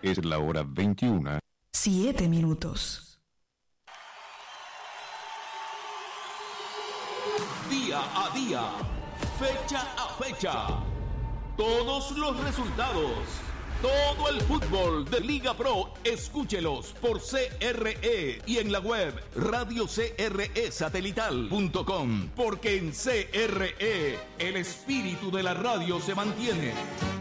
Es la hora 21. 7 minutos. Día a día, fecha a fecha, todos los resultados, todo el fútbol de Liga Pro, escúchelos por CRE y en la web radiocresatelital.com, porque en CRE el espíritu de la radio se mantiene.